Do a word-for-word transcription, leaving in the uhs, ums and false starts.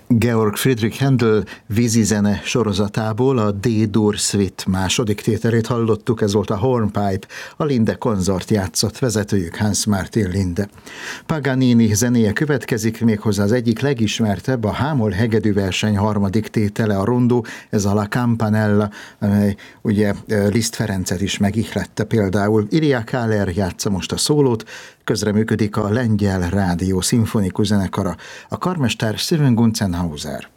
Georg Friedrich Händel vízizene sorozatából a D-dur Suite második tételét hallottuk, ez volt a Hornpipe, a Linde konzort játszott, vezetőjük Hans Martin Linde. Paganini zenéje következik, méghozzá az egyik legismertebb, a hámol hegedű verseny harmadik tétele, a rondó, ez a La Campanella, amely ugye Liszt Ferencet is megihlette például. Iria Káler játsza most a szólót, közreműködik a Lengyel Rádió szimfonikus zenekara, a karmester Steven Gunzenhauser.